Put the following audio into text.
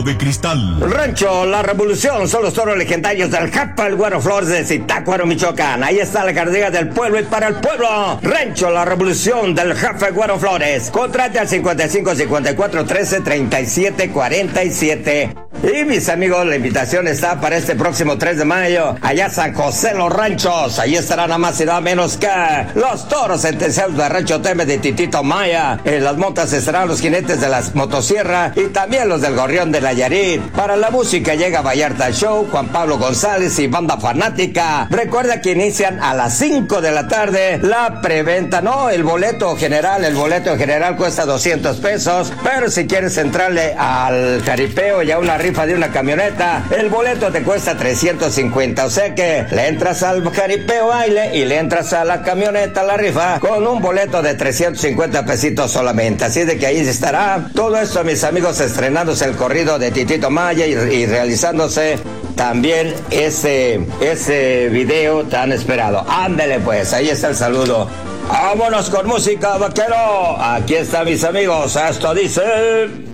Rancho de Cristal. Rancho La Revolución son los toros legendarios del Japa, el Güero Flores de Zitácuaro, Michoacán. Ahí está la cartera del pueblo y para el pueblo. Rancho La Revolución del Japa, el Güero Flores. Contrate al 55 54 13 37 47. Y mis amigos, la invitación está para este próximo 3 de mayo, allá San José Los Ranchos. Ahí estará nada más y nada menos que los toros sentenciados de Rancho Teme de Titito Maya. En las montas estarán los jinetes de la motosierra y también los del Gorrión de Nayarit. Para la música llega Vallarta Show, Juan Pablo González y Banda Fanática. Recuerda que inician a las 5 de la tarde la preventa. No, el boleto general cuesta 200 pesos, pero si quieres entrarle al jaripeo y a una rifa de una camioneta, el boleto te cuesta 350, o sea que le entras al jaripeo baile y le entras a la camioneta, la rifa, con un boleto de 350 pesitos solamente, así de que ahí estará todo esto, mis amigos, estrenándose el corrido de Titito Maya y realizándose también ese video tan esperado. Ándele pues, ahí está el saludo. Vámonos con música, vaquero. Aquí está, mis amigos, esto dice...